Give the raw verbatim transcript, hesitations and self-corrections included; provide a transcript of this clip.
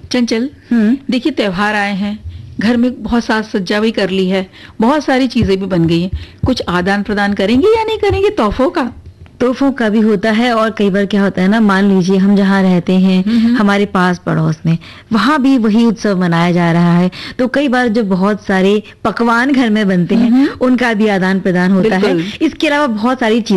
चंचल, हम्म देखिए त्योहार आए हैं, घर में बहुत साज सज्जा भी कर ली है, बहुत सारी चीजें भी बन गई हैं। कुछ आदान प्रदान करेंगे या नहीं करेंगे तोहफों का? तोहफों का भी होता है, और कई बार क्या होता है ना, मान लीजिए हम जहाँ रहते हैं, हम्म। हमारे पास पड़ोस में, वहां भी वही उत्सव मनाया जा रहा है, तो कई बार जो बहुत सारे पकवान घर में बनते हैं हम्म। उनका भी आदान प्रदान होता है। बिल्कुल। इसके अलावा बहुत सारी चीजें